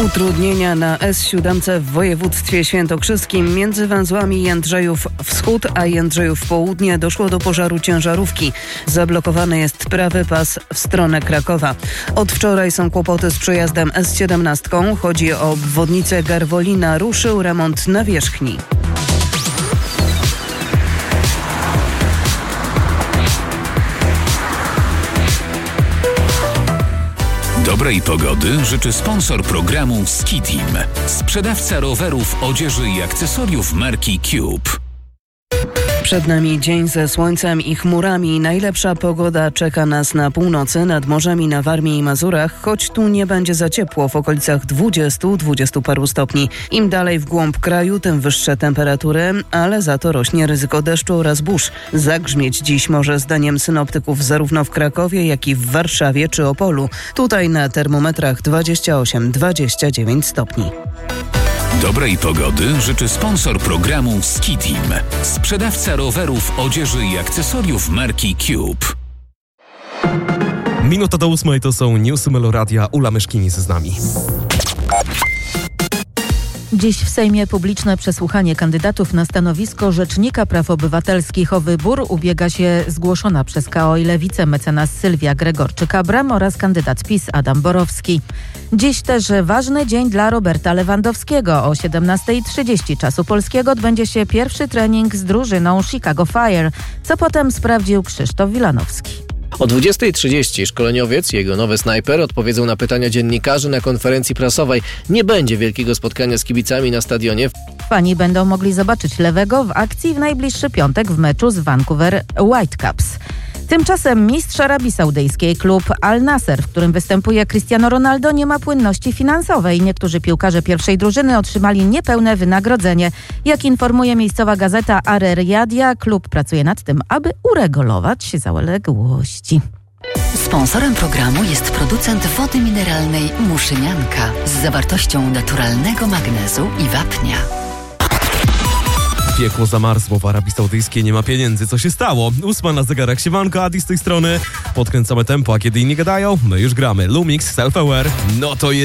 Utrudnienia na S7 w województwie świętokrzyskim między węzłami Jędrzejów Wschód a Jędrzejów Południe doszło do pożaru ciężarówki. Zablokowany jest prawy pas w stronę Krakowa. Od wczoraj są kłopoty z przejazdem S17. Chodzi o obwodnicę Garwolina. Ruszył remont nawierzchni. Dobrej pogody życzy sponsor programu Ski Team. Sprzedawca rowerów, odzieży i akcesoriów marki Cube. Przed nami dzień ze słońcem i chmurami. Najlepsza pogoda czeka nas na północy, nad morzami na Warmii i Mazurach, choć tu nie będzie za ciepło, w okolicach 20 paru stopni. Im dalej w głąb kraju, tym wyższe temperatury, ale za to rośnie ryzyko deszczu oraz burz. Zagrzmieć dziś może zdaniem synoptyków zarówno w Krakowie, jak i w Warszawie czy Opolu. Tutaj na termometrach 28-29 stopni. Dobrej pogody życzy sponsor programu Ski Team. Sprzedawca rowerów, odzieży i akcesoriów marki Cube. Minuta do 8 to są newsy Meloradia. Ula Myszkinis z nami. Dziś w Sejmie publiczne przesłuchanie kandydatów na stanowisko Rzecznika Praw Obywatelskich. O wybór ubiega się zgłoszona przez KO i Lewicę mecenas Sylwia Gregorczyk-Abram oraz kandydat PiS Adam Borowski. Dziś też ważny dzień dla Roberta Lewandowskiego. O 17:30 czasu polskiego odbędzie się pierwszy trening z drużyną Chicago Fire, co potem sprawdził Krzysztof Wilanowski. O 20:30 szkoleniowiec i jego nowy snajper odpowiedzą na pytania dziennikarzy na konferencji prasowej. Nie będzie wielkiego spotkania z kibicami na stadionie. Fani będą mogli zobaczyć Lewego w akcji w najbliższy piątek w meczu z Vancouver Whitecaps. Tymczasem mistrz Arabii Saudyjskiej klub Al Nasser, w którym występuje Cristiano Ronaldo, nie ma płynności finansowej. Niektórzy piłkarze pierwszej drużyny otrzymali niepełne wynagrodzenie. Jak informuje miejscowa gazeta Ar-Riyadia, klub pracuje nad tym, aby uregulować zaległości. Sponsorem programu jest producent wody mineralnej Muszynianka z zawartością naturalnego magnezu i wapnia. Piekło zamarzło w Arabii Saudyjskiej, nie ma pieniędzy. Co się stało? 8 na zegarach. Siemanko, Adi z tej strony. Podkręcamy tempo, a kiedy inni gadają, my już gramy. Lumix, Self-Aware. No to